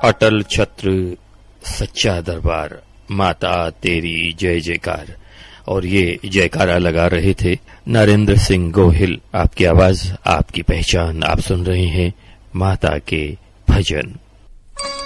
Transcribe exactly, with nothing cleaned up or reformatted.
अटल छत्र सच्चा दरबार, माता तेरी जय जयकार। और ये जयकारा लगा रहे थे नरेंद्र सिंह गोहिल। आपकी आवाज, आपकी पहचान। आप सुन रहे हैं माता के भजन।